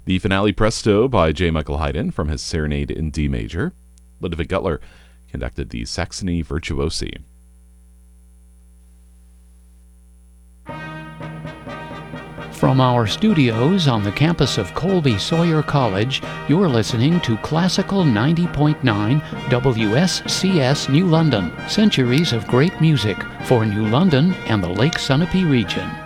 The finale Presto by J. Michael Haydn from his Serenade in D major. Ludovic Gutler conducted the Saxony Virtuosi. From our studios on the campus of Colby Sawyer College, you're listening to Classical 90.9 WSCS New London, centuries of great music for New London and the Lake Sunapee region.